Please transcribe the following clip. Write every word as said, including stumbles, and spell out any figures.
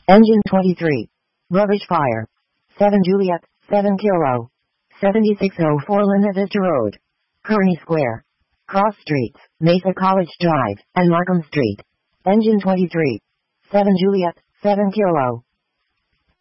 Engine twenty-three. Rubbish fire. seven Juliet, seven Kilo. seventy-six oh four Linda Vista Road. Kearney Square. Cross Streets, Mesa College Drive, and Markham Street. Engine twenty-three. seven Juliet, seven Kilo.